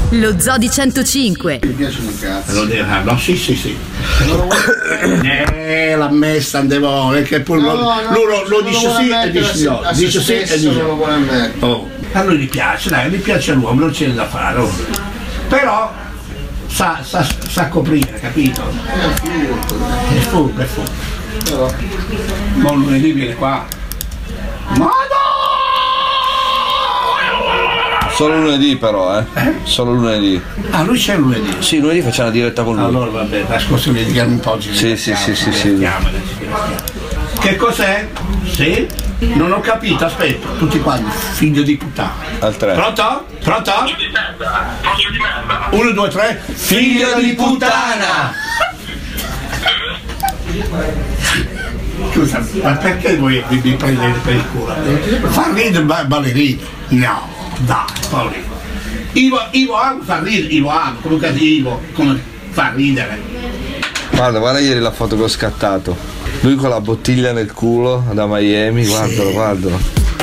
Lo Zoo di 105. Mi piace un cazzo. Lo devo, no, sì. L'ha messa andevo, che poi lo dice sì e dice no. Dice sì e dice no. A lui gli piace, dai, gli piace all'uomo, non c'è da fare. Però sa coprire, capito? È furbo. Ma lunedì viene qua. Solo lunedì però, Solo lunedì. Ah, lui c'è lunedì? Sì, lunedì facciamo la diretta con lui. Allora vabbè, la scorsa lunedì un po' Sì. Che cos'è? Sì? Non ho capito, aspetta, tutti quanti, figlio di puttana. Al 3. Pronto? 1, 2, 3. Figlio di puttana! Scusa, ma perché voi vi prendete per il culo? Fa ridere ballerino? No, dai, Paolino. Ivo amo fa ridere, Ivo amo, comunque Ivo, come fa ridere. Guarda ieri la foto che ho scattato. Lui con la bottiglia nel culo da Miami, guardalo.